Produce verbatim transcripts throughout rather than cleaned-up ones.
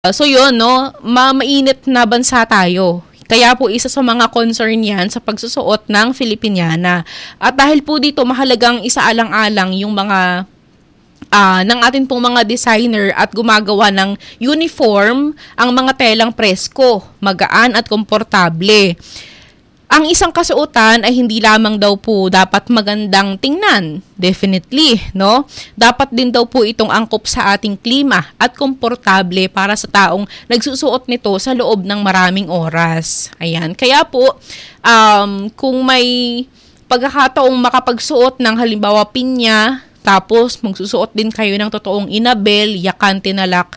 So yun, no, ma mainit na bansa tayo. Kaya po isa sa mga concern yan sa pagsusuot ng Filipiniana. At dahil po dito mahalagang isaalang-alang yung mga uh, ng atin pong mga designer at gumagawa ng uniform, ang mga telang presko, magaan at komportable. Ang isang kasuotan ay hindi lamang daw po dapat magandang tingnan. Definitely, no? Dapat din daw po itong angkop sa ating klima at komportable para sa taong nagsusuot nito sa loob ng maraming oras. Ayan. Kaya po, um, kung may pagkakataong makapagsuot ng halimbawa pinya, tapos magsusuot din kayo ng totoong inabel, yakan, tinalak,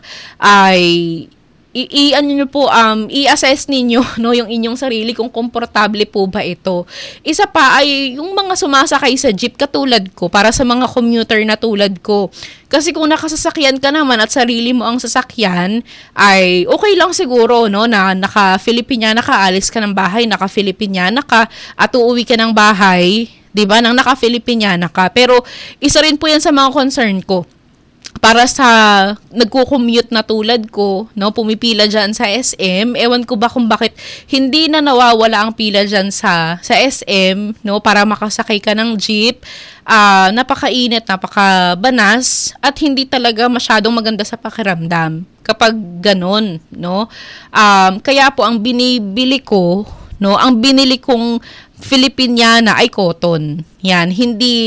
ay i, ano nyo po, um, i-assess ninyo, no, yung inyong sarili kung komportable po ba ito. Isa pa ay yung mga sumasakay sa jeep katulad ko, para sa mga commuter na tulad ko. Kasi kung nakasasakyan ka naman at sarili mo ang sasakyan, ay okay lang siguro, no, na naka-Filipiniana ka, alis ka ng bahay, naka-Filipiniana ka, at uuwi ka ng bahay, di ba, nang naka-Filipiniana ka. Pero isa rin po yan sa mga concern ko. Para sa nagko-commute na tulad ko, no, pumipila dyan sa S M, ewan ko ba kung bakit hindi na nawawala ang pila dyan sa, sa S M, no, para makasakay ka ng jeep. Uh, napakainit, napakabanas, at hindi talaga masyadong maganda sa pakiramdam kapag ganon, no. Um, kaya po ang binibili ko, no, ang binili kong Filipiniana ay cotton. Yan, hindi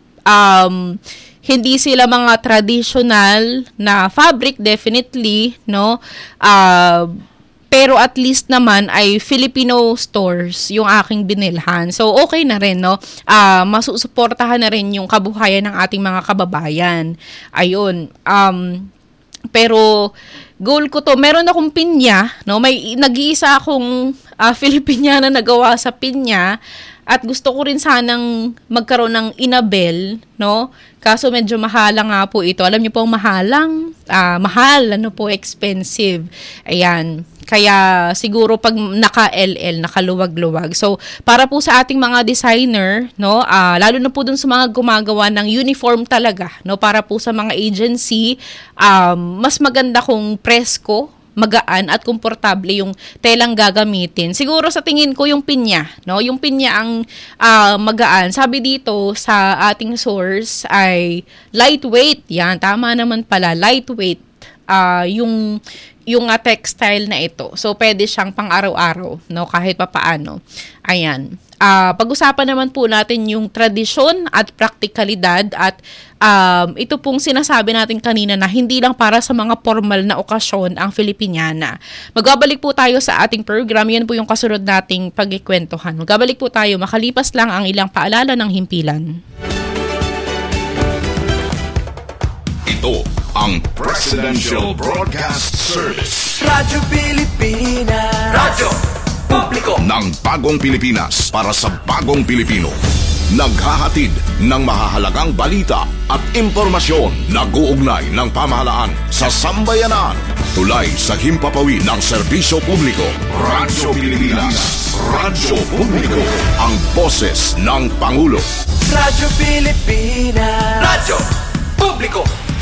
um hindi sila mga traditional na fabric, definitely, no? Uh, pero at least naman ay Filipino stores yung aking binilhan. So, okay na rin, no? Uh, masusuportahan na rin yung kabuhayan ng ating mga kababayan. Ayun. Um, pero, goal ko to, meron akong pinya, no? May nag-iisa akong uh, Filipiniana na nagawa sa pinya. At gusto ko rin sanang magkaroon ng inabel, no? Kaso medyo mahalang nga po ito. Alam niyo po, mahalang, uh, mahal, ano po, expensive. Ayan. Kaya siguro pag naka-L L, nakaluwag-luwag. So, para po sa ating mga designer, no, uh, lalo na po dun sa mga gumagawa ng uniform talaga, no, para po sa mga agency, um, mas maganda kung presko, magaan at komportable yung telang gagamitin. Siguro sa tingin ko yung pinya, no? Yung pinya ang uh, magaan. Sabi dito sa ating source ay lightweight. Yan, tama naman pala, lightweight. Uh, yung yung uh, textile na ito. So pwede siyang pang-araw-araw, no? Kahit papaano. Ayan. Uh, pag-usapan naman po natin yung tradisyon at praktikalidad at um, ito pong sinasabi natin kanina na hindi lang para sa mga formal na okasyon ang Filipiniana. Magbabalik po tayo sa ating program. Yan po yung kasunod nating pagkikwentuhan. Magbabalik po tayo. Makalipas lang ang ilang paalala ng himpilan. Ito ang Presidential Broadcast Service. Radyo Pilipinas. Radyo Publiko ng bagong Pilipinas para sa bagong Pilipino. Naghahatid ng mahahalagang balita at impormasyon na guugnay ng pamahalaan sa sambayanan. Tulay sa himpapawid ng serbisyo publiko. Radyo Pilipinas. Radyo Publiko. Ang boses ng Pangulo. Radyo Pilipinas. Radyo Publiko.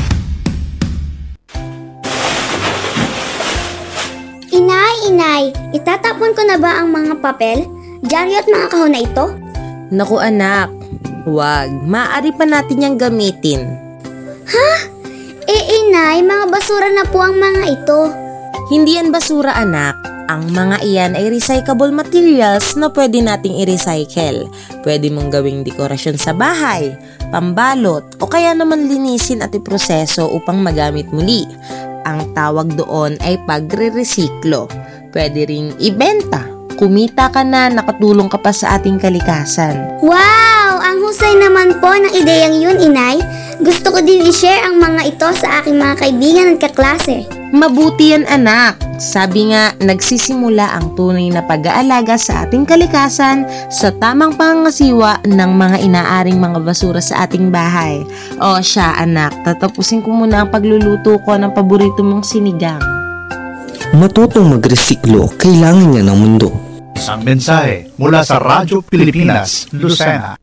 Inay, inay, itatapon ko na ba ang mga papel, dyaryo at mga kahon na ito? Naku anak, wag. Maaari pa natin yang gamitin. Ha? Eh inay, mga basura na po ang mga ito. Hindi yan basura anak. Ang mga iyan ay recyclable materials na pwede nating i-recycle. Pwede mong gawing dekorasyon sa bahay, pambalot, o kaya naman linisin at iproseso upang magamit muli. Ang tawag doon ay pagre-resiklo. Pwede ring ibenta. Kumita ka na, nakatulong ka pa sa ating kalikasan. Wow! Ang husay naman po ng ideyang yun, inay. Gusto ko din i-share ang mga ito sa aking mga kaibigan at kaklase. Mabuti yan anak. Sabi nga, nagsisimula ang tunay na pag-aalaga sa ating kalikasan sa tamang pangangasiwa ng mga inaaring mga basura sa ating bahay. O siya anak, tatapusin ko muna ang pagluluto ko ng paborito mong sinigang. Matutong magresiklo, kailangan niya ng mundo. Isang mensahe mula sa Radyo Pilipinas, Lucena.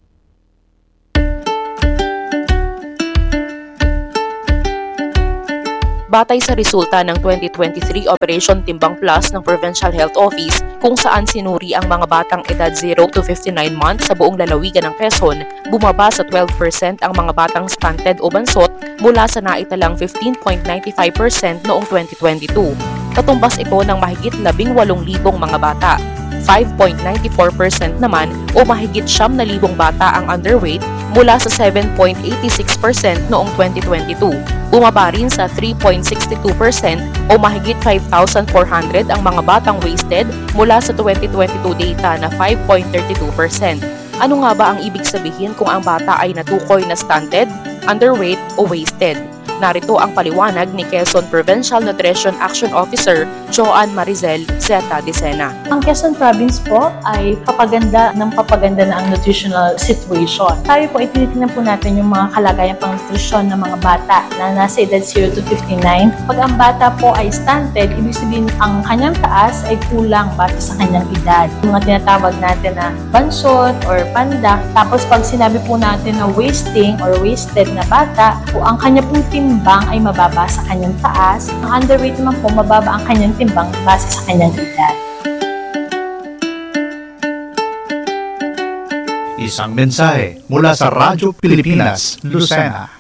Batay sa resulta ng twenty twenty-three Operation Timbang Plus ng Provincial Health Office kung saan sinuri ang mga batang edad zero to fifty-nine months sa buong lalawigan ng Quezon, bumaba sa twelve percent ang mga batang stunted o bansot mula sa naitalang fifteen point nine five percent noong twenty twenty-two. Katumbas ito ng mahigit labing walong libong mga bata. five point nine four percent naman o mahigit siyam na libong bata ang underweight mula sa seven point eight six percent noong twenty twenty-two. Bumaba rin sa three point six two percent o mahigit five thousand four hundred ang mga batang wasted mula sa twenty twenty-two data na five point three two percent. Ano nga ba ang ibig sabihin kung ang bata ay natukoy na stunted, underweight o wasted? Narito ang paliwanag ni Quezon Provincial Nutrition Action Officer Joan Marizel Zeta Dicena. Ang Quezon Province po ay papaganda ng papaganda na ang nutritional situation. Tayo po ay tinitingnan po natin yung mga kalagayan pang nutrisyon ng mga bata na nasa edad zero to fifty-nine. Pag ang bata po ay stunted, ibig sabihin ang kanyang taas ay kulang base sa kanyang edad. Yung mga tinatawag natin na bansot or pandak. Tapos pag sinabi po natin na wasting or wasted na bata, po ang kanya pong timbang ay mababa sa kanyang taas. Ang underweight naman po, mababa ang kanyang timbang base sa kanyang edad. Isang mensahe mula sa Radyo Pilipinas, Lucena.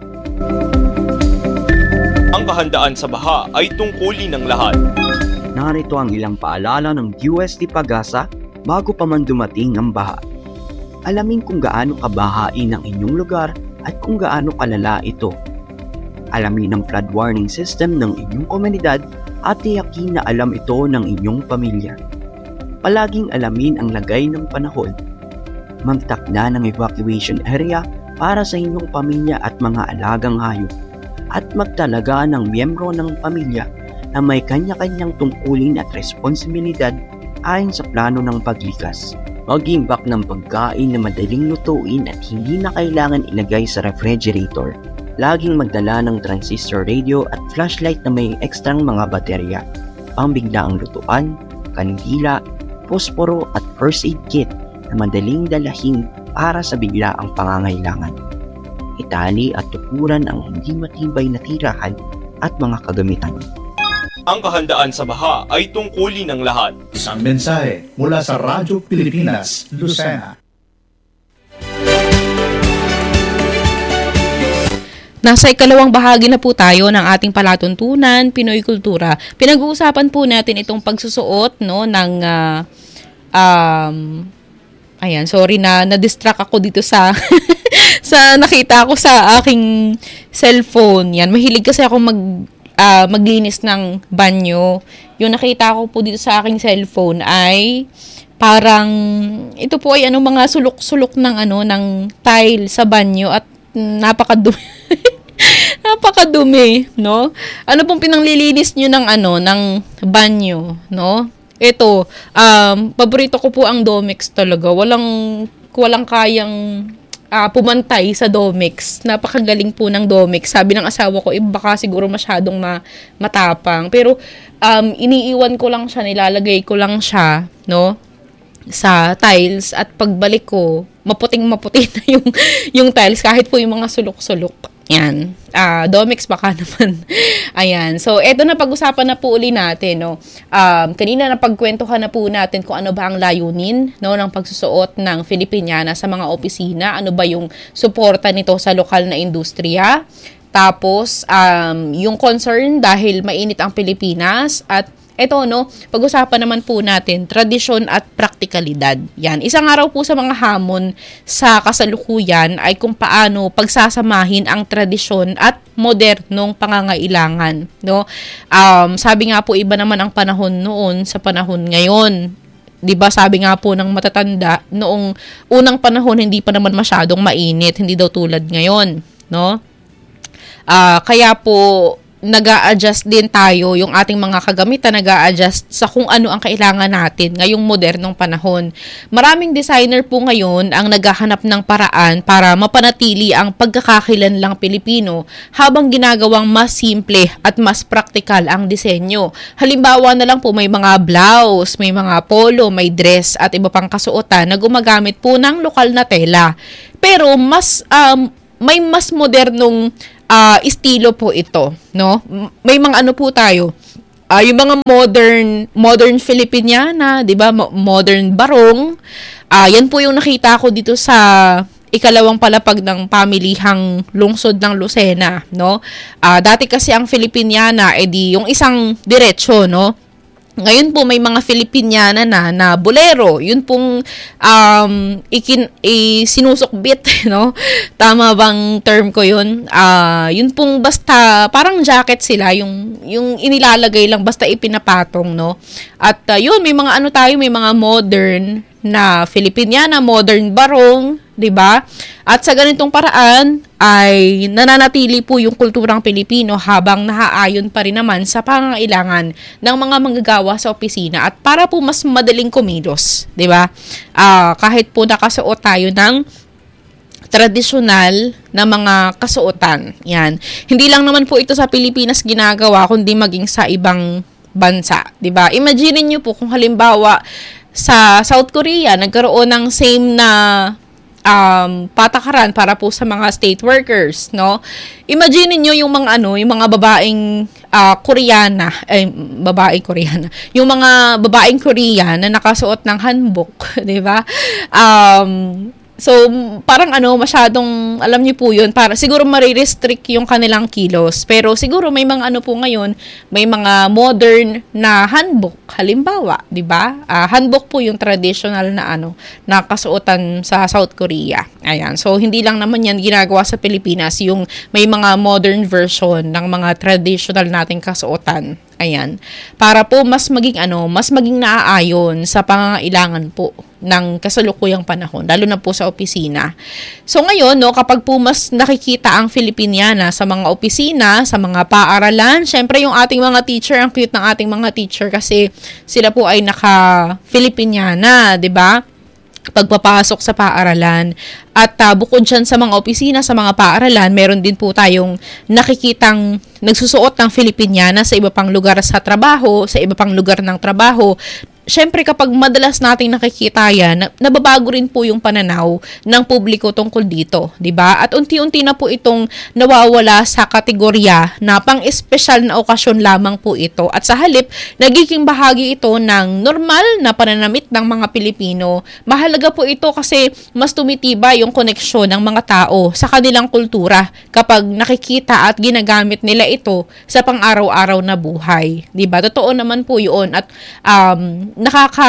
Ang kahandaan sa baha ay tungkulin ng lahat. Narito ang ilang paalala ng D O S T Pag-asa bago pa man dumating ang baha. Alamin kung gaano kabahain ang inyong lugar at kung gaano kalala ito. Alamin ang flood warning system ng inyong komunidad at tiyakin na alam ito ng inyong pamilya. Palaging alamin ang lagay ng panahon. Magtakda ng evacuation area para sa inyong pamilya at mga alagang hayop. At magtalaga ng miyembro ng pamilya na may kanya-kanyang tungkulin at responsibilidad ayon sa plano ng paglikas. Mag-imbak ng pagkain na madaling lutuin at hindi na kailangan ilagay sa refrigerator. Laging magdala ng transistor radio at flashlight na may ekstrang mga baterya, pambiglaang lutuan, kandila, posporo at first aid kit na madaling dalahin para sa biglaang pangangailangan. Itali at tukuran ang hindi matibay na tirahan at mga kagamitan. Ang kahandaan sa baha ay tungkulin ng lahat. Isang mensahe mula sa Radyo Pilipinas, Lucena. Nasa ikalawang bahagi na po tayo ng ating palatuntunan, Pinoy Kultura. Pinag-uusapan po natin itong pagsusuot no ng uh, um ayan, sorry na na-distract ako dito sa sa nakita ko sa aking cellphone. Yan, mahilig kasi ako mag uh, maglinis ng banyo. Yung nakita ko po dito sa aking cellphone ay parang ito po ay ano mga sulok-sulok ng ano ng tile sa banyo at napakadumi. Napakadumi, no? Ano pong pinanglilinis nyo ng ano, ng banyo, no? Ito, um, paborito ko po ang Domex talaga. Walang, walang kayang uh, pumantay sa Domex. Napakagaling po ng Domex. Sabi ng asawa ko, eh, baka siguro masyadong ma- matapang. Pero, um, iniiwan ko lang siya, nilalagay ko lang siya, no? Sa tiles at pagbalik ko, maputing maputi na yung, yung tiles kahit po yung mga sulok-sulok. Yan. Uh, Domex baka naman. Ayan. So, eto na pag-usapan na po uli natin, no. Um, kanina na pagkwentuhan na po natin kung ano ba ang layunin, no, ng pagsusuot ng Filipiniana sa mga opisina. Ano ba yung suporta nito sa lokal na industriya. Tapos, um, yung concern dahil mainit ang Pilipinas at eto, no, pag-usapan naman po natin, tradisyon at praktikalidad. Yan. Isang araw po sa mga hamon sa kasalukuyan ay kung paano pagsasamahin ang tradisyon at modernong pangangailangan. No? Um, sabi nga po, iba naman ang panahon noon sa panahon ngayon. Diba, sabi nga po ng matatanda, noong unang panahon, hindi pa naman masyadong mainit. Hindi daw tulad ngayon. No? Uh, kaya po, nag-a-adjust din tayo, yung ating mga kagamitan nag-a-adjust sa kung ano ang kailangan natin ngayong modernong panahon. Maraming designer po ngayon ang naghahanap ng paraan para mapanatili ang pagkakakilanlang Pilipino habang ginagawang mas simple at mas praktikal ang disenyo. Halimbawa na lang po, may mga blouse, may mga polo, may dress at iba pang kasuotan na gumagamit po ng lokal na tela. Pero mas um, may mas modernong uh, estilo po ito, no? May mga ano po tayo, uh, yung mga modern modern Filipiniana, 'di ba? Modern barong. Uh, yan po yung nakita ko dito sa ikalawang palapag ng pamilihang lungsod ng Lucena, no? Uh, dati kasi ang Filipiniana edi yung isang diretso, no? Ngayon po may mga Filipiniana na na bolero. Yun pong um ikin eh, sinusukbit, no? Tama bang term ko yun? Ah, uh, yun pong basta parang jacket sila, yung yung inilalagay lang basta ipinapatong, no? At uh, yun may mga ano tayo, may mga modern na Filipiniana, modern barong, 'di ba? At sa ganitong paraan ay nananatili po yung kulturang Pilipino habang naaayon pa rin naman sa pangangailangan ng mga manggagawa sa opisina at para po mas madaling kumilos, 'di ba? Ah, uh, kahit po nakasuot tayo ng tradisyonal na mga kasuotan. Yan. Hindi lang naman po ito sa Pilipinas ginagawa kundi maging sa ibang bansa, 'di ba? Imagine niyo po kung halimbawa sa South Korea nagkaroon ng same na um, patakaran para po sa mga state workers, no? Imagine niyo yung mga ano, yung mga babaeng uh, Koreana, eh, babaeng Koreana, yung mga babaeng Korean na nakasuot ng hanbok, 'di ba? Um, So, parang ano, masyadong, alam niyo po yun, para, siguro marirestrict yung kanilang kilos. Pero siguro may mga ano po ngayon, may mga modern na hanbok, halimbawa, di ba? Uh, hanbok po yung traditional na ano, na kasuotan sa South Korea. Ayan. So, hindi lang naman yan ginagawa sa Pilipinas, yung may mga modern version ng mga traditional nating kasuotan. Ayan. Para po mas maging ano, mas maging naaayon sa pangangailangan po ng kasalukuyang panahon, lalo na po sa opisina. So ngayon, no, kapag po mas nakikita ang Filipiniana sa mga opisina, sa mga paaralan, syempre yung ating mga teacher, ang cute ng ating mga teacher kasi sila po ay naka-Filipiniana, 'di ba? Pagpapasok sa paaralan. At uh, bukod dyan sa mga opisina, sa mga paaralan, meron din po tayong nakikitang nagsusuot ng Filipiniana sa iba pang lugar sa trabaho, sa iba pang lugar ng trabaho. Siyempre, kapag madalas nating nakikita yan, nababago rin po yung pananaw ng publiko tungkol dito, di ba? At unti-unti na po itong nawawala sa kategorya na pang-espesyal na okasyon lamang po ito. At sa halip, nagiging bahagi ito ng normal na pananamit ng mga Pilipino. Mahalaga po ito kasi mas tumitibay yung koneksyon ng mga tao sa kanilang kultura kapag nakikita at ginagamit nila ito sa pang-araw-araw na buhay, di ba? Totoo naman po yun. At um, nakaka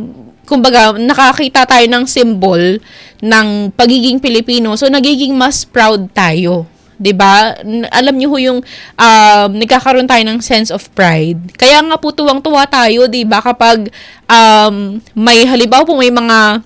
kumbaga nakakita tayo ng symbol ng pagiging Pilipino, so nagiging mas proud tayo, 'di ba? Alam niyo ho yung um, nagkakaroon tayo ng sense of pride. Kaya nga po tuwang-tuwa tayo, 'di ba, kapag um, may halimbawa po may mga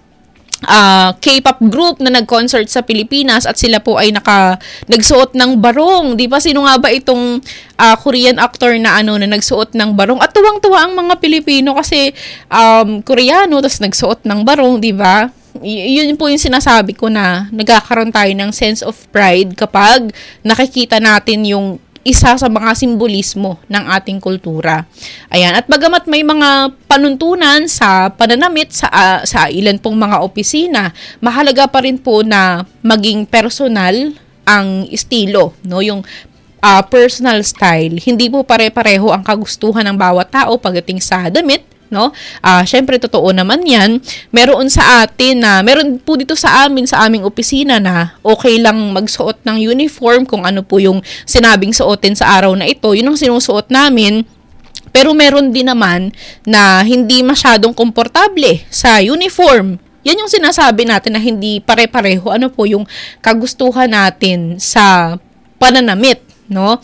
Uh, K-pop group na nag-concert sa Pilipinas at sila po ay naka nagsuot ng barong, 'di ba? Sino nga ba itong uh, Korean actor na ano na nagsuot ng barong? At tuwang-tuwa ang mga Pilipino kasi um, Koreano tapos nagsuot ng barong, 'di ba? Y- yun po yung sinasabi ko na nagkakaroon tayo ng sense of pride kapag nakikita natin yung isa sa mga simbolismo ng ating kultura. Ayan, at bagamat may mga panuntunan sa pananamit sa uh, sa ilan pong mga opisina, mahalaga pa rin po na maging personal ang estilo, no? Yung uh, personal style. Hindi po pare-pareho ang kagustuhan ng bawat tao pagdating sa damit, no? Ah, uh, syempre totoo naman 'yan. Meron sa atin na meron po dito sa amin sa aming opisina na okay lang magsuot ng uniform kung ano po yung sinabing suotin sa araw na ito. 'Yun ang sinusuot namin. Pero meron din naman na hindi masyadong komportable sa uniform. Yan yung sinasabi natin na hindi pare-pareho ano po yung kagustuhan natin sa pananamit, no?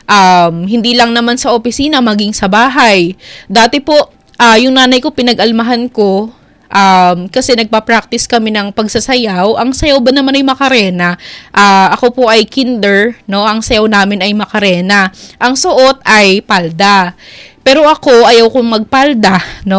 Um, hindi lang naman sa opisina, maging sa bahay. Dati po Uh, yung nanay ko, pinag-almahan ko um, kasi nagpa-practice kami ng pagsasayaw. Ang sayaw ba naman ay Macarena? Uh, ako po ay kinder, no? Ang sayaw namin ay Macarena. Ang suot ay palda. Pero ako, ayaw kong magpalda, no?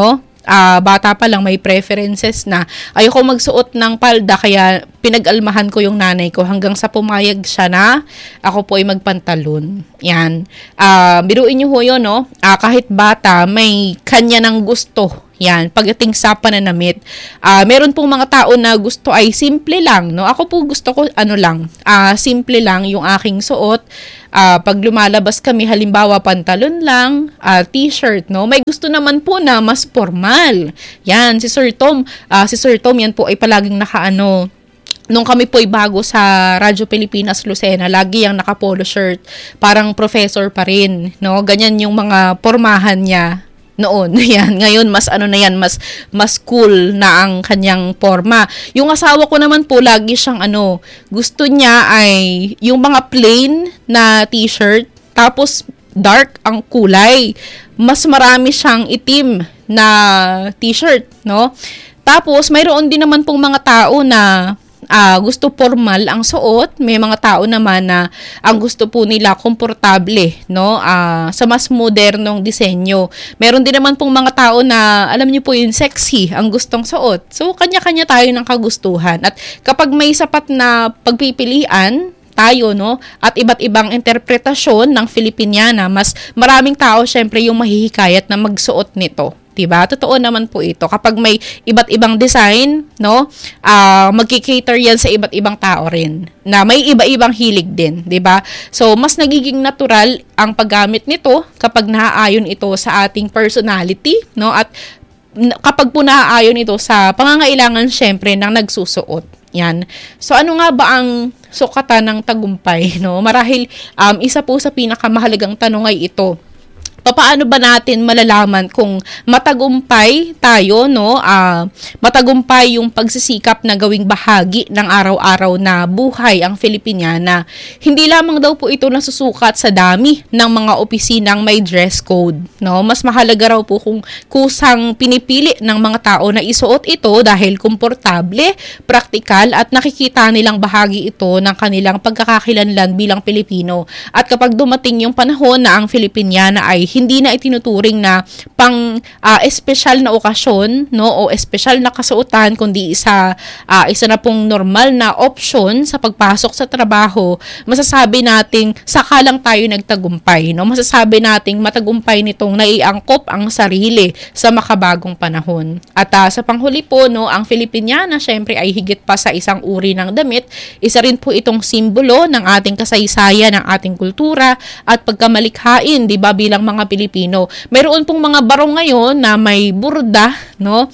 uh, bata pa lang may preferences na. Ayoko magsuot ng palda kaya pinag-almahan ko yung nanay ko hanggang sa pumayag siya na ako po ay magpantalon. Yan. Uh, biruin niyo ho yun, no? Uh, kahit bata, may kanya ng gusto. Yan, pagdating sa pananamit. Uh, meron pong mga tao na gusto ay simple lang, no? Ako po gusto ko, ano lang, uh, simple lang yung aking suot. Uh, pag lumalabas kami, halimbawa, pantalon lang, uh, t-shirt, no? May gusto naman po na mas formal. Yan, si Sir Tom, uh, si Sir Tom, yan po ay palaging nakaano, nung kami po'y bago sa Radyo Pilipinas Lucena, lagi yung naka-polo shirt, parang professor pa rin, no? Ganyan yung mga pormahan niya noon. Yan, ngayon mas ano na yan, mas mas cool na ang kanyang forma. Yung asawa ko naman po lagi siyang ano, gusto niya ay yung mga plain na t-shirt tapos dark ang kulay. Mas marami siyang itim na t-shirt, no? Tapos mayroon din naman pong mga tao na Uh, gusto formal ang suot, may mga tao naman na ang gusto po nila komportable, no? Uh, sa mas modernong disenyo. Meron din naman pong mga tao na alam niyo po yung sexy ang gustong suot. So kanya-kanya tayo ng kagustuhan. At kapag may sapat na pagpipilian tayo, no, at iba't ibang interpretasyon ng Filipiniana, mas maraming tao syempre yung mahihikayat na magsuot nito. Diba? Totoo naman po ito. Kapag may iba't ibang design, no, uh, magki-cater yan sa iba't ibang tao rin, na may iba-ibang hilig din, diba? So, mas nagiging natural ang paggamit nito kapag naaayon ito sa ating personality, no, at kapag po naaayon ito sa pangangailangan syempre ng nagsusuot. Yan. So, ano nga ba ang sukatan ng tagumpay, no? Marahil, um, isa po sa pinakamahalagang tanong ay ito. Paano ba natin malalaman kung matagumpay tayo, no? Uh, matagumpay yung pagsisikap na gawing bahagi ng araw-araw na buhay ang Filipiniana. Hindi lamang daw po ito nasusukat sa dami ng mga opisinang may dress code, no? Mas mahalaga raw po kung kusang pinipili ng mga tao na isuot ito dahil komportable, praktikal at nakikita nilang bahagi ito ng kanilang pagkakakilanlan bilang Pilipino. At kapag dumating yung panahon na ang Filipiniana ay hindi na itinuturing na pang uh, espesyal na okasyon, no, o espesyal na kasuotan, kundi isa uh, isa na pong normal na option sa pagpasok sa trabaho, masasabi nating saka lang tayo nagtagumpay, no? Masasabi nating matagumpay nitong naiangkop ang sarili sa makabagong panahon. At uh, sa panghuli po, no, ang Filipiniana syempre ay higit pa sa isang uri ng damit. Isa rin po itong simbolo ng ating kasaysayan, ng ating kultura at pagkamalikhain, di ba, bilang mga Pilipino. Mayroon pong mga barong ngayon na may burda, no?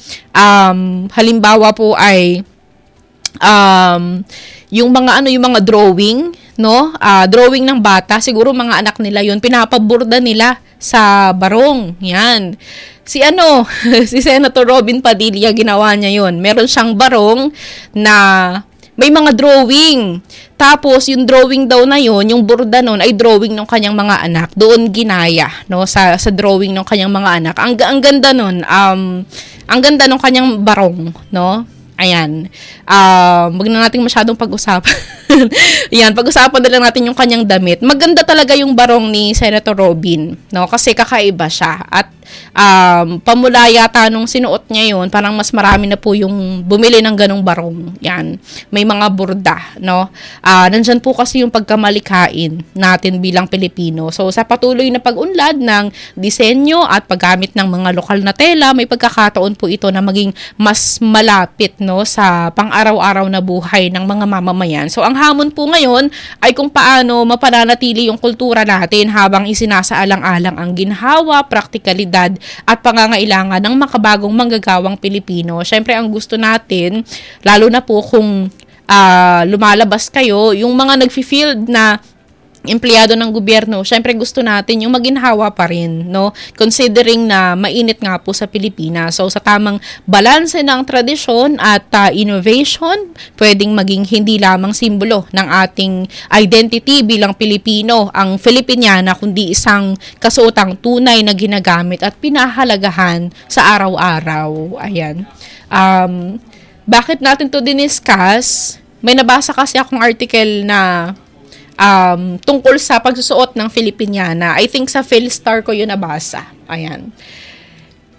Um, halimbawa po ay um, yung mga ano, yung mga drawing, no? Uh, drawing ng bata, siguro mga anak nila yun, pinapaburda nila sa barong. Yan. Si ano, si Senator Robin Padilla, ginawa niya yun. Meron siyang barong na may mga drawing. Tapos, yung drawing daw na yun, yung burda nun, ay drawing ng kanyang mga anak. Doon ginaya, no, sa, sa drawing ng kanyang mga anak. Ang, ang ganda nun, um, ang ganda ng kanyang barong, no? Ayan. Uh, wag na natin masyadong pag-usapan. Ayan, pag-usapan na lang natin yung kanyang damit. Maganda talaga yung barong ni Senator Robin, no? Kasi kakaiba siya. At um, pamula yata nung sinuot niya yun, parang mas marami na po yung bumili ng ganong barong. Yan. May mga burda, no? Uh, nandyan po kasi yung pagkamalikhain natin bilang Pilipino. So, sa patuloy na pag-unlad ng disenyo at paggamit ng mga lokal na tela, may pagkakataon po ito na maging mas malapit, no, sa pang-araw-araw na buhay ng mga mamamayan. So, ang hamon po ngayon ay kung paano mapananatili yung kultura natin habang isinasaalang-alang ang ginhawa, praktikalidad at pangangailangan ng makabagong manggagawang Pilipino. Syempre, ang gusto natin, lalo na po kung uh, lumalabas kayo, yung mga nagfi-field na empleyado ng gobyerno, syempre gusto natin yung maginhawa pa rin, no? Considering na mainit nga po sa Pilipinas. So, sa tamang balanse ng tradisyon at uh, innovation, pwedeng maging hindi lamang simbolo ng ating identity bilang Pilipino, ang Filipiniana, kundi isang kasuotang tunay na ginagamit at pinahalagahan sa araw-araw. Ayan. Um, bakit natin to diniscuss? May nabasa kasi akong article na Um, tungkol sa pagsusuot ng Filipiniana. I think sa Philstar ko yun nabasa. Ayan.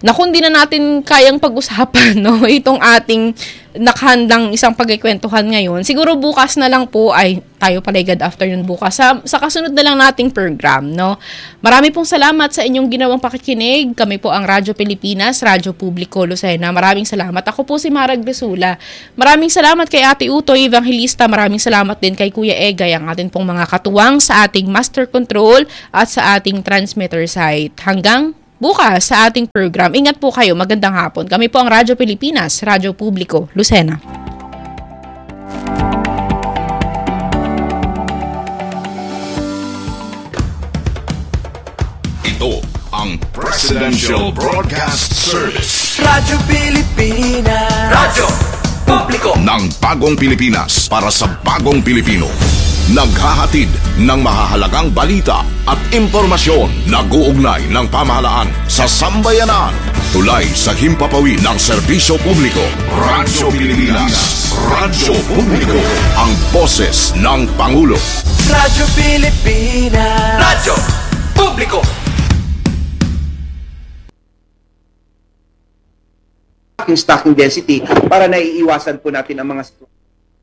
na kung di na natin kayang pag-usapan, no, itong ating nakahandang isang pagkikwentuhan ngayon, siguro bukas na lang po ay tayo pala good afternoon bukas sa, sa kasunod na lang nating program, no. Marami pong salamat sa inyong ginawang pakikinig. Kami po ang Radyo Pilipinas, Radyo Publiko Lucena. Maraming salamat. Ako po si Marag Besula. Maraming salamat kay Ate Utoy Evangelista. Maraming salamat din kay Kuya Egay, ang atin pong mga katuwang sa ating master control at sa ating transmitter site. Hanggang bukas sa ating program. Ingat po kayo. Magandang hapon. Kami po ang Radyo Pilipinas, Radyo Publiko, Lucena. Ito ang Presidential Broadcast Service. Radyo Pilipinas. Radyo Publiko. Ng bagong Pilipinas para sa bagong Pilipino. Naghahatid ng mahahalagang balita at impormasyon na guugnay ng pamahalaan sa sambayanan. Tulay sa himpapawid ng serbisyo publiko. Radyo Pilipinas. Radyo Publiko. Ang boses ng Pangulo. Radyo Pilipinas. Radyo Publiko. Stocking density para naiiwasan po natin ang mga sitwasyon.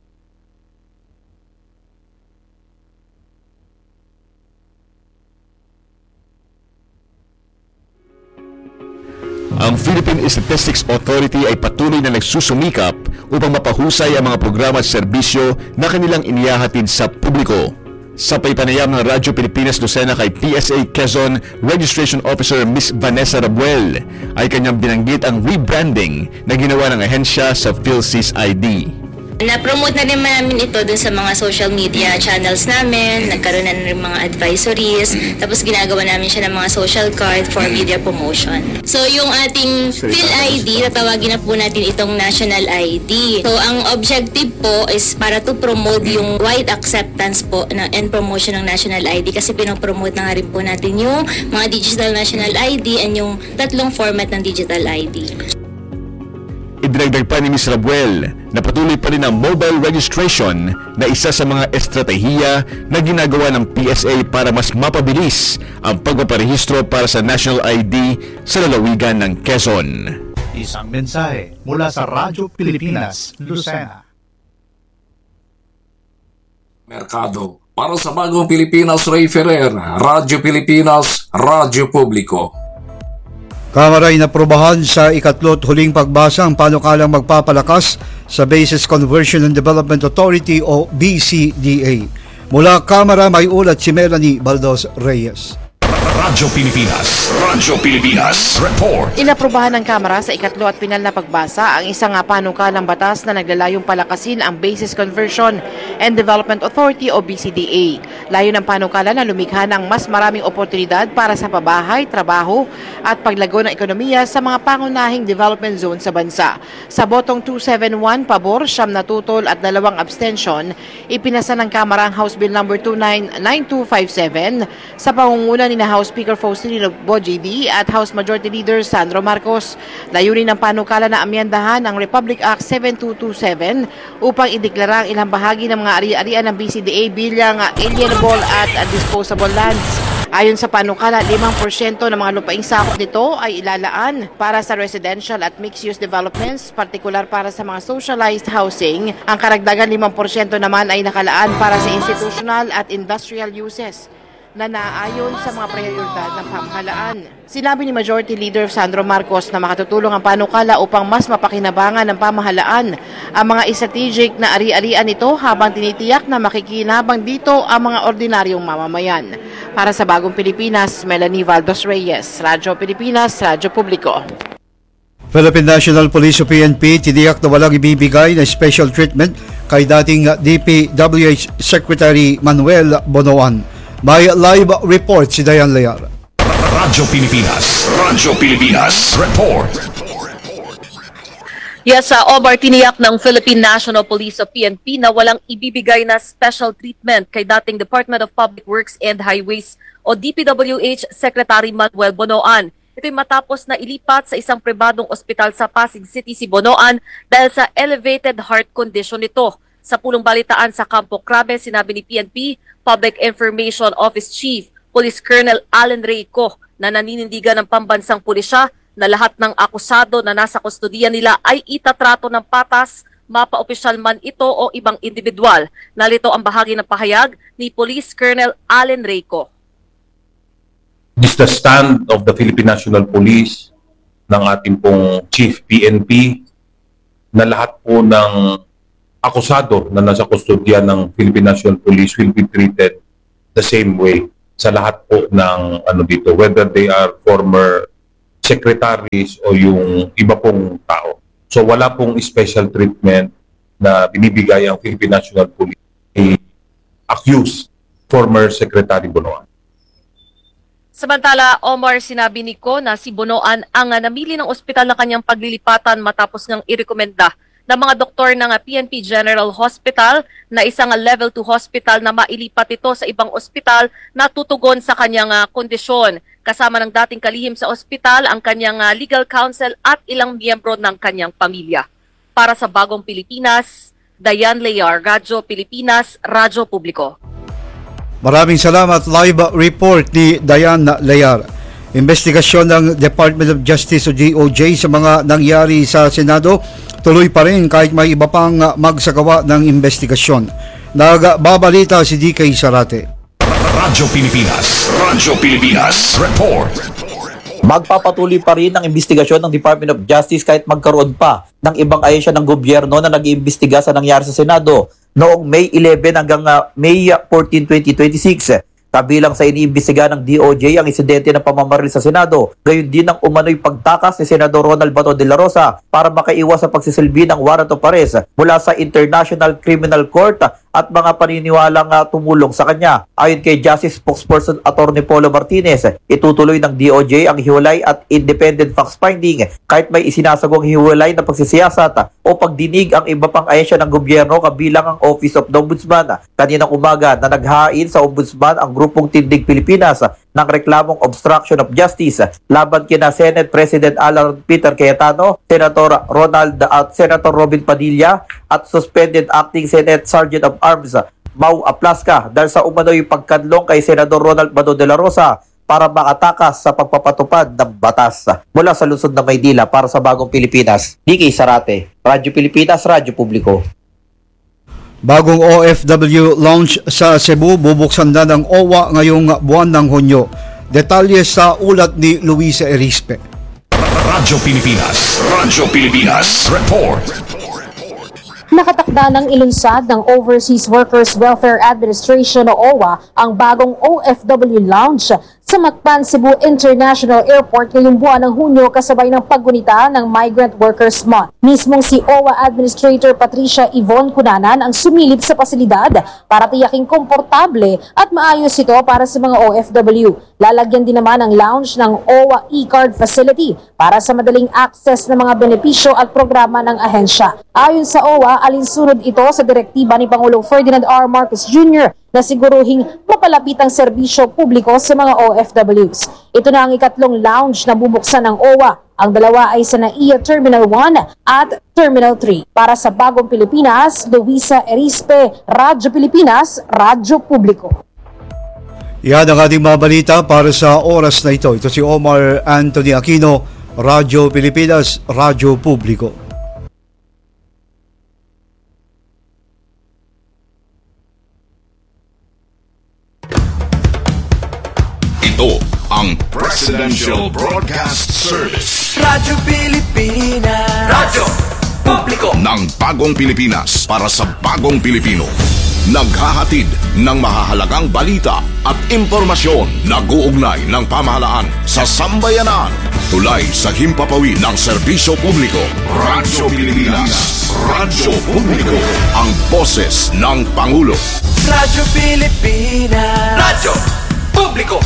Ang Philippine Statistics Authority ay patuloy na nagsusumikap upang mapahusay ang mga programa at serbisyo na kanilang inihahatid sa publiko. Sa paypanayam ng Radyo Pilipinas Lucena kay P S A Quezon Registration Officer Miss Vanessa Rabuel ay kanyang binanggit ang rebranding na ginawa ng ahensya sa PhilSys I D. Na-promote na rin namin ito dun sa mga social media channels namin, nagkaroon na rin mga advisories, tapos ginagawa namin siya ng mga social card for media promotion. So yung ating PhilID, tatawagin na po natin itong National I D. So ang objective po is para to promote yung wide acceptance po na, and promotion ng National I D kasi pinopromote na nga rin po natin yung mga digital National I D and yung tatlong format ng digital I D. Idinagdag pa ni Miz Rabuel na patuloy pa rin ang mobile registration na isa sa mga estratehiya na ginagawa ng P S A para mas mapabilis ang pagpaparehistro para sa National I D sa lalawigan ng Quezon. Isang mensahe mula sa Radyo Pilipinas, Lucena. Merkado para sa bagong Pilipinas, Ray Ferrer, Radyo Pilipinas, Radyo Publiko. Kamara'y naprobahan sa ikatlo't huling pagbasa ang panukalang magpapalakas sa Bases Conversion and Development Authority o B C D A. Mula Kamara may ulat si Melanie Baldos Reyes. Radyo Pilipinas. Radyo Pilipinas. Report. Inaprobahan ng Kamara sa ikatlo at pinal na pagbasa ang isang panukalang batas na naglalayong palakasin ang Bases Conversion and Development Authority o B C D A. Layo ng panukala na lumikha ng mas maraming oportunidad para sa pabahay, trabaho at paglago ng ekonomiya sa mga pangunahing development zone sa bansa. Sa botong two seventy-one pabor, siyam na tutol at dalawang abstention, ipinasa ng Kamara ang House Bill number two nine nine two five seven sa pangunguna ni na House Speaker Faustino Boji D at House Majority Leader Sandro Marcos. Layunin ng panukala na amyendahan ang Republic Act seven two two seven upang ideklara ang ilang bahagi ng mga ari-arian ng B C D A bilang alienable at disposable lands. Ayon sa panukala, limang porsyento ng mga lupaing sakop nito ay ilalaan para sa residential at mixed-use developments, partikular para sa mga socialized housing. Ang karagdagan limang porsyento naman ay nakalaan para sa institutional at industrial uses na naayon sa mga prioridad ng pamahalaan. Sinabi ni Majority Leader Sandro Marcos na makatutulong ang panukala upang mas mapakinabangan ng pamahalaan ang mga strategic na ari-arian nito habang tinitiyak na makikinabang dito ang mga ordinaryong mamamayan. Para sa Bagong Pilipinas, Melanie Baldos Reyes, Radyo Pilipinas, Radyo Publiko. Philippine National Police o P N P tiniyak na walang ibibigay na special treatment kay dating D P W H Secretary Manuel Bonoan. May live report si Dayan Lear. Radyo Pilipinas. Radyo Pilipinas. Report. Yes, sa uh, Omar, tiniyak ng Philippine National Police o P N P na walang ibibigay na special treatment kay dating Department of Public Works and Highways o D P W H Secretary Manuel Bonoan. Ito'y matapos na ilipat sa isang pribadong ospital sa Pasig City si Bonoan dahil sa elevated heart condition nito. Sa pulong balitaan sa Campo Crame, sinabi ni P N P Public Information Office Chief Police Colonel Allen Reyco na naninindigan ng pambansang pulisya na lahat ng akusado na nasa kustodiya nila ay itatrato ng patas, mapa-opisyal man ito o ibang individual. Narito ang bahagi ng pahayag ni Police Colonel Allen Reyco. This is the stand of the Philippine National Police, ng ating pong Chief P N P, na lahat po ng akusado na nasa kustodiya ng Philippine National Police will be treated the same way sa lahat po ng ano dito, whether they are former secretaries o yung iba pong tao. So wala pong special treatment na binibigay ang Philippine National Police accused former Secretary Bonoan. Samantala, Omar, sinabi ni Ko na si Bonoan ang namili ng ospital na kanyang paglilipatan matapos ngang irekomenda ng mga doktor ng P N P General Hospital na isang level two hospital na mailipat ito sa ibang ospital na tutugon sa kanyang uh, kondisyon. Kasama ng dating kalihim sa ospital ang kanyang uh, legal counsel at ilang miyembro ng kanyang pamilya. Para sa Bagong Pilipinas, Dayan Layar, Radyo Pilipinas, Radyo Publiko. Maraming salamat. Live report ni Dayan Layar. Investigasyon ng Department of Justice o D O J sa mga nangyari sa Senado tuloy pa rin kahit may iba pang magsagawa ng investigasyon. Nagbabalita si D K Sarate. Radyo Pilipinas, Radyo Pilipinas, report. Magpapatuloy pa rin ang investigasyon ng Department of Justice kahit magkaroon pa ng ibang ahensya ng gobyerno na nag-iimbestiga sa nangyari sa Senado noong May eleven hanggang uh, May fourteen, twenty twenty-six. Kabilang sa iniimbestiga ng D O J ang insidente ng pamamaril sa Senado. Gayon din ang umano'y pagtakas ni Senador Ronald Bato de la Rosa para makaiwas sa pagsisilbi ng warrant of arrest mula sa International Criminal Court at mga paniniwalang uh, tumulong sa kanya. Ayon kay Justice Spokesperson Attorney Polo Martinez, itutuloy ng D O J ang hiwalay at independent facts-finding kahit may isinasagawang hiwalay na pagsisiyasat o pagdinig ang iba pang ahensya ng gobyerno kabilang ang Office of the Ombudsman. Kaninang umaga na naghain sa Ombudsman ang grupong Tindig Pilipinas ng reklamong obstruction of justice laban kina Senate President Alan Peter Cayetano, Senator Ronald at Senator Robin Padilla at suspended acting Senate Sergeant of Arms Mau Aplasca dahil sa umano'y pagkadlong kay Senador Ronald Bato de la Rosa para makatakas sa pagpapatupad ng batas. Mula sa lungsod ng Maynila para sa Bagong Pilipinas, D K Sarate, Radyo Pilipinas, Radyo Publiko. Bagong O F W launch sa Cebu, bubuksan na ng O W A ngayong buwan ng Hunyo. Detalye sa ulat ni Luisa Erispe. Radyo Pilipinas, Radyo Pilipinas, report. Nakatakda ng ilunsad ng Overseas Workers Welfare Administration o O W A ang bagong O F W lounge sa Mactan, Cebu International Airport ngayong buwan ng Hunyo kasabay ng paggunita ng Migrant Workers Month. Mismong si O W A Administrator Patricia Yvonne Cunanan ang sumilip sa pasilidad para tiyaking komportable at maayos ito para sa mga O F W. Lalagyan din naman ang lounge ng O W A e-card facility para sa madaling access ng mga benepisyo at programa ng ahensya. Ayon sa O W A, alinsunod ito sa direktiba ni Pangulong Ferdinand R. Marcos Junior na siguruhing mapalapit ang serbisyo publiko sa mga O F Ws. Ito na ang ikatlong lounge na bubuksan ng O W A. Ang dalawa ay sa N A I A Terminal one at Terminal three. Para sa Bagong Pilipinas, Luisa Erispe, Radyo Pilipinas, Radyo Publiko. Yan ang ating mga balita para sa oras na ito. Ito si Omar Anthony Aquino, Radyo Pilipinas, Radyo Publiko. Ito ang Presidential Broadcast Service. Radyo Pilipinas. Radyo Publiko. Ng Bagong Pilipinas para sa Bagong Pilipino. Naghahatid ng mahahalagang balita at impormasyon na guugnay ng pamahalaan sa sambayanan. Tulay sa himpapawid ng serbisyo publiko. Radyo Pilipinas. Radyo Publiko. Ang boses ng Pangulo. Radyo Pilipinas. Radyo Publiko.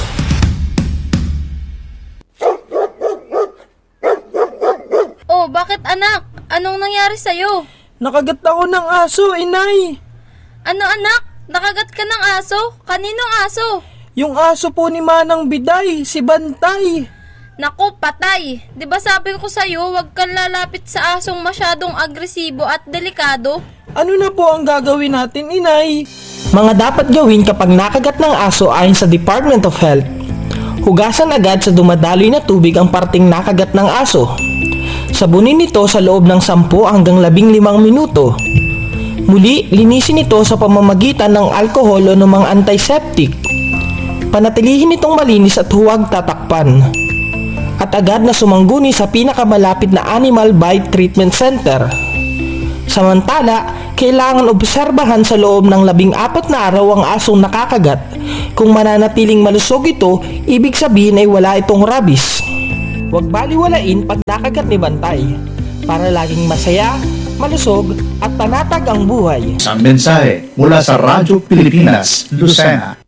Oh, bakit anak? Anong nangyari sa'yo? Nakagat ako ng aso, inay. Ano anak? Nakagat ka ng aso? Kaninong aso? Yung aso po ni Manang Biday, si Bantay. Naku, patay. Di ba sabi ko sa'yo, huwag kang lalapit sa asong masyadong agresibo at delikado? Ano na po ang gagawin natin, inay? Mga dapat gawin kapag nakagat ng aso ayon sa Department of Health. Hugasan agad sa dumadaloy na tubig ang parting nakagat ng aso. Sabunin ito sa loob ng sampu hanggang labing limang minuto. Muli, linisin ito sa pamamagitan ng alkohol o ng mga antiseptic. Panatilihin itong malinis at huwag tatakpan. At agad na sumangguni sa pinakamalapit na Animal Bite Treatment Center. Samantala, kailangan obserbahan sa loob ng labing apat na araw ang asong nakakagat. Kung mananatiling malusog ito, ibig sabihin ay wala itong rabies. Huwag baliwalain pag nakagat ni Bantay para laging masaya, malusog at panatag ang buhay. Ang mensahe mula sa Radyo Pilipinas, Lucena.